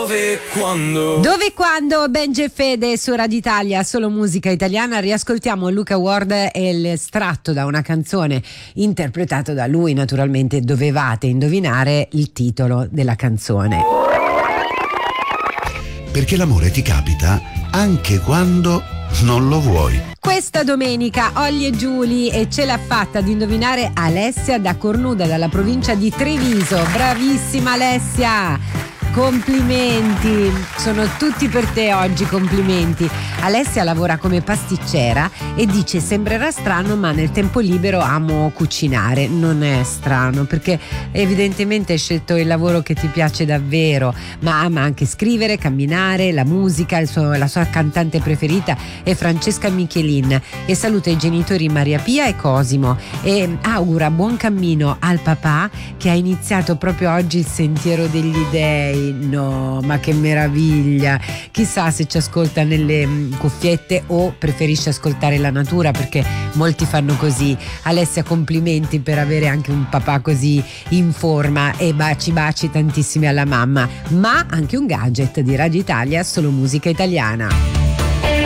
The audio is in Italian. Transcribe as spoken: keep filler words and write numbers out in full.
Dove e quando? Dove e quando? Benji e Fede su Radio Italia, solo musica italiana. Riascoltiamo Luca Ward e l'estratto da una canzone interpretato da lui, naturalmente. Dovevate indovinare il titolo della canzone. Perché l'amore ti capita anche quando non lo vuoi. Questa domenica Olli e Giuli, e ce l'ha fatta ad indovinare Alessia da Cornuda, dalla provincia di Treviso. Bravissima Alessia! Complimenti, sono tutti per te oggi, complimenti. Alessia lavora come pasticcera e dice: sembrerà strano, ma nel tempo libero amo cucinare. Non è strano, perché evidentemente hai scelto il lavoro che ti piace davvero, ma ama anche scrivere, camminare, la musica. Il suo, la sua cantante preferita è Francesca Michelin, e saluta i genitori Maria Pia e Cosimo e augura buon cammino al papà, che ha iniziato proprio oggi il Sentiero degli Dei. No, ma che meraviglia! Chissà se ci ascolta nelle cuffiette o preferisce ascoltare la natura, perché molti fanno così. Alessia, complimenti per avere anche un papà così in forma, e baci baci tantissimi alla mamma, ma anche un gadget di Radio Italia, solo musica italiana.